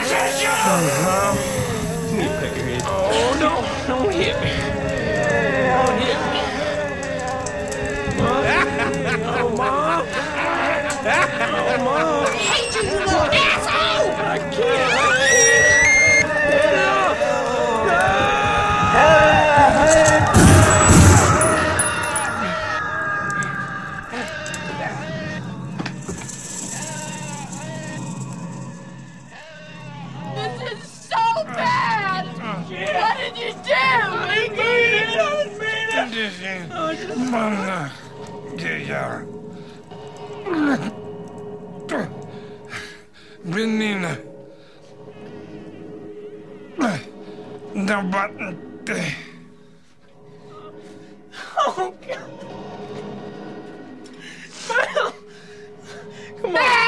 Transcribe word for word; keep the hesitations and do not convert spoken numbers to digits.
Oh, no, don't hit me. Don't hit me. Mom. Oh, Mom. Oh, Mom. I hate you, you little asshole! I can't. Get up. This is so bad! What did you do? I didn't mean it! I didn't mean it! Menina. Da batente. Oh, God. Come on.